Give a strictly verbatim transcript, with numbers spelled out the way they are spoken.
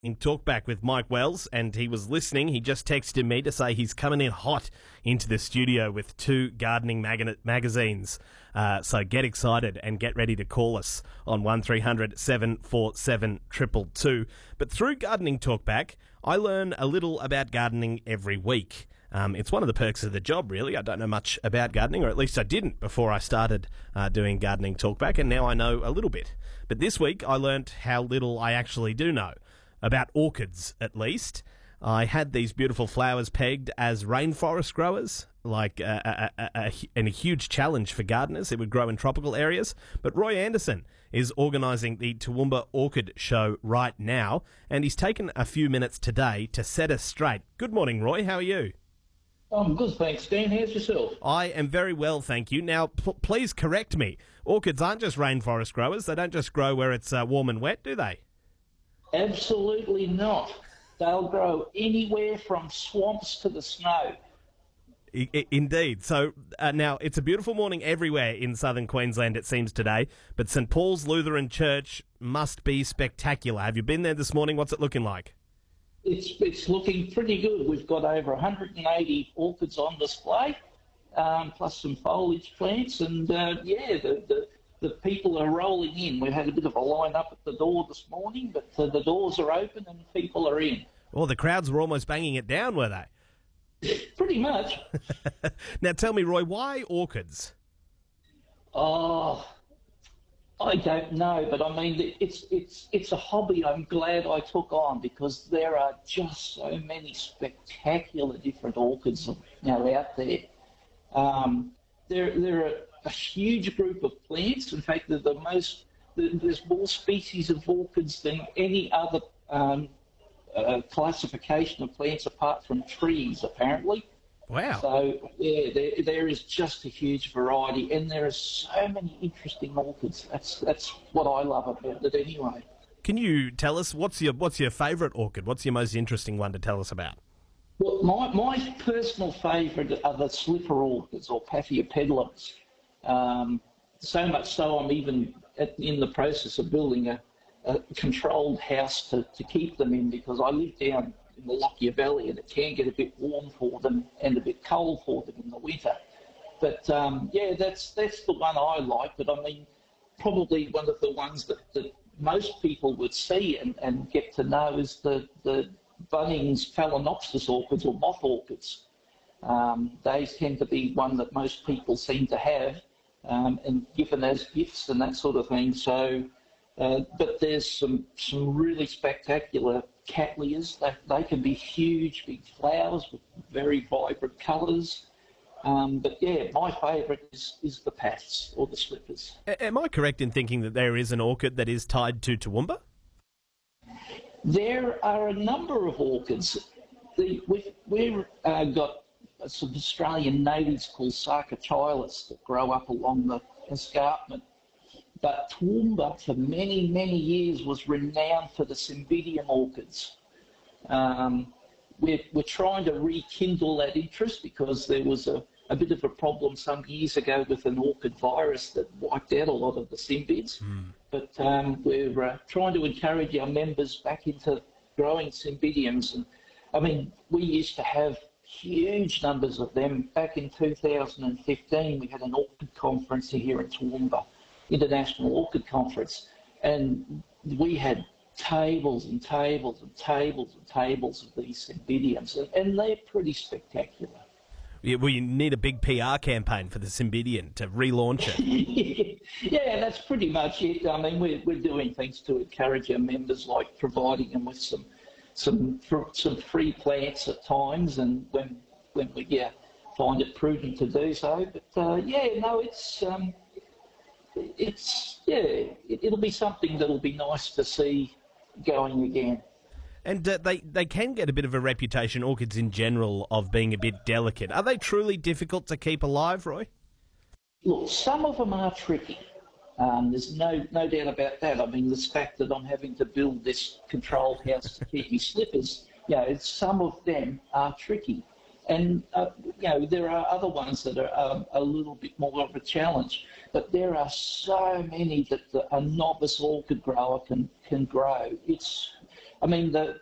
in Talkback with Mike Wells, and he was listening. He just texted me to say he's coming in hot into the studio with two gardening mag- magazines. Uh, so get excited and get ready to call us on one three hundred seven four seven two two two. But through Gardening Talkback, I learn a little about gardening every week. Um, it's one of the perks of the job, really. I don't know much about gardening, or at least I didn't before I started uh, doing Gardening Talkback, and now I know a little bit. But this week I learnt how little I actually do know. About orchids, at least. I had these beautiful flowers pegged as rainforest growers, like a, a, a, a, and a huge challenge for gardeners. It would grow in tropical areas. But Roy Anderson is organising the Toowoomba Orchid Show right now, and he's taken a few minutes today to set us straight. Good morning, Roy. How are you? I'm good, thanks, Dan. How's yourself? I am very well, thank you. Now, p- please correct me. Orchids aren't just rainforest growers. They don't just grow where it's uh, warm and wet, do they? Absolutely not. They'll grow anywhere from swamps to the snow. I- I- indeed. So uh, now, it's a beautiful morning everywhere in southern Queensland, it seems, today. But St Paul's Lutheran Church must be spectacular. Have you been there this morning? What's it looking like? It's it's looking pretty good. We've got over one hundred eighty orchids on display, um, plus some foliage plants, and uh, yeah, the, the the people are rolling in. We had a bit of a line up at the door this morning, but uh, the doors are open and people are in. Well, the crowds were almost banging it down, were they? Pretty much. Now, tell me, Roy, why orchids? Oh, I don't know, but I mean, it's it's it's a hobby I'm glad I took on, because there are just so many spectacular different orchids, you know, out there. Um, there there are a huge group of plants. In fact, they're the most there's more species of orchids than any other um, uh, classification of plants apart from trees, apparently. Wow. So, yeah, there, there is just a huge variety, and there are so many interesting orchids. That's that's what I love about it anyway. Can you tell us, what's your what's your favourite orchid? What's your most interesting one to tell us about? Well, my, my personal favourite are the slipper orchids, or Paphiopedilums. Um, so much so I'm even at, in the process of building a, a controlled house to, to keep them in, because I live down in the Lockyer Valley, and it can get a bit warm for them and a bit cold for them in the winter. But um, yeah, that's that's the one I like. But I mean, probably one of the ones that, that most people would see and, and get to know is the, the Bunnings Phalaenopsis orchids, or moth orchids. Um, they tend to be one that most people seem to have um, and given as gifts and that sort of thing. So, uh, but there's some some really spectacular Cattleyas. They, they can be huge, big flowers with very vibrant colours. Um, but yeah, my favourite is, is the Paths, or the slippers. A- am I correct in thinking that there is an orchid that is tied to Toowoomba? There are a number of orchids. The, we've we've uh, got some Australian natives called Sarcochilas that grow up along the escarpment. But Toowoomba, for many, many years, was renowned for the Cymbidium orchids. Um, we're, we're trying to rekindle that interest, because there was a, a bit of a problem some years ago with an orchid virus that wiped out a lot of the Cymbids. Mm. But um, we're uh, trying to encourage our members back into growing Cymbidiums. And I mean, we used to have huge numbers of them. Back in two thousand fifteen, we had an orchid conference here in Toowoomba, International Orchid Conference, and we had tables and tables and tables and tables of these Cymbidiums, and, and they're pretty spectacular. Yeah, well, you need a big P R campaign for the Cymbidium to relaunch it. Yeah, that's pretty much it. I mean, we're, we're doing things to encourage our members, like providing them with some some some free plants at times, and when when we yeah, find it prudent to do so. But uh, yeah, no, it's um, it's yeah, it, it'll be something that'll be nice to see going again. And uh, they, they can get a bit of a reputation, orchids in general, of being a bit delicate. Are they truly difficult to keep alive, Roy? Look, some of them are tricky. Um, there's no no doubt about that. I mean, the fact that I'm having to build this controlled house to keep me slippers, you know, some of them are tricky. And, uh, you know, there are other ones that are um, a little bit more of a challenge. But there are so many that the, a novice orchid grower can, can grow. It's I mean, the